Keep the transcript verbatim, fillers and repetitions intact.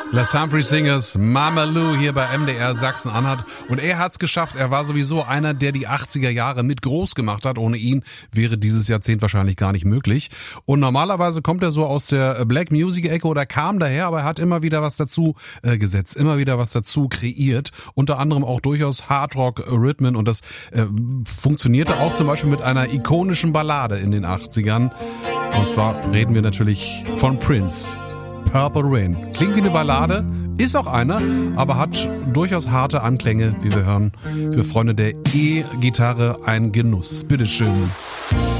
Les Humphrey Singers, Mama Lou hier bei M D R Sachsen-Anhalt. Und er hat's geschafft. Er war sowieso einer, der die achtziger Jahre mit groß gemacht hat. Ohne ihn wäre dieses Jahrzehnt wahrscheinlich gar nicht möglich. Und normalerweise kommt er so aus der Black Music-Ecke oder kam daher, aber er hat immer wieder was dazu äh, gesetzt, immer wieder was dazu kreiert. Unter anderem auch durchaus Hardrock-Rhythmen. Und das äh, funktionierte auch zum Beispiel mit einer ikonischen Ballade in den achtzigern. Und zwar reden wir natürlich von Prince. Purple Rain. Klingt wie eine Ballade, ist auch eine, aber hat durchaus harte Anklänge, wie wir hören. Für Freunde der E-Gitarre ein Genuss. Bitteschön.